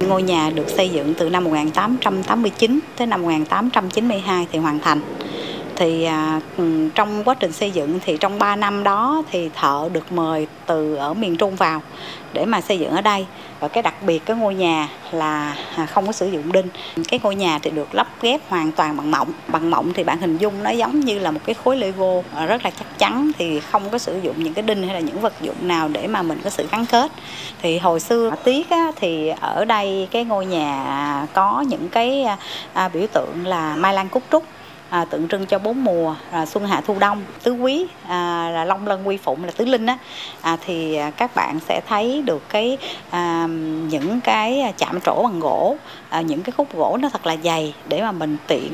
ngôi nhà được xây dựng từ năm 1889 tới năm 1892 thì hoàn thành. Thì trong quá trình xây dựng thì trong 3 năm đó thì thợ được mời từ ở miền Trung vào để mà xây dựng ở đây. Và cái đặc biệt cái ngôi nhà là không có sử dụng đinh. Cái ngôi nhà thì được lắp ghép hoàn toàn bằng mộng. Bằng mộng thì bạn hình dung nó giống như là một cái khối Lego rất là chắc chắn, thì không có sử dụng những cái đinh hay là những vật dụng nào để mà mình có sự gắn kết. Thì hồi xưa tiếc á, thì ở đây cái ngôi nhà có những cái biểu tượng là mai lan cúc trúc, tượng trưng cho 4 mùa, xuân hạ thu đông, tứ quý, là long lân quy phụng là tứ linh á. Thì các bạn sẽ thấy được cái những cái chạm trổ bằng gỗ, những cái khúc gỗ nó thật là dày để mà mình tiện